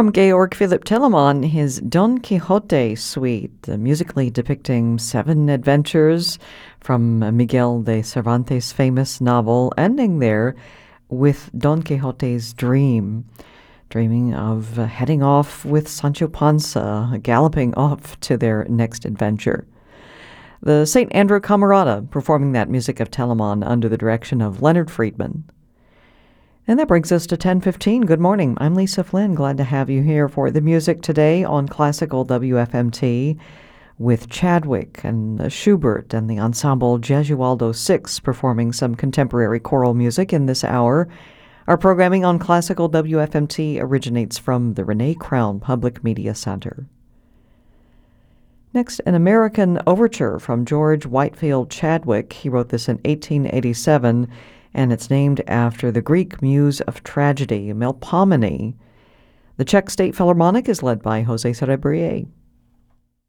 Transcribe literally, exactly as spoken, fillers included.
From Georg Philipp Telemann, his Don Quixote suite, uh, musically depicting seven adventures from Miguel de Cervantes' famous novel, ending there with Don Quixote's dream, dreaming of uh, heading off with Sancho Panza, galloping off to their next adventure. The Saint Andrew Camerata performing that music of Telemann under the direction of Leonard Friedman. And that brings us to ten fifteen. Good morning. I'm Lisa Flynn. Glad to have you here for the music today on Classical W F M T with Chadwick and uh, Schubert and the ensemble Gesualdo Six performing some contemporary choral music in this hour. Our programming on Classical W F M T originates from the Renee Crown Public Media Center. Next, an American overture from George Whitefield Chadwick. He wrote this in eighteen eighty-seven, and it's named after the Greek muse of tragedy, Melpomene. The Czech State Philharmonic is led by Jose Cerebrier.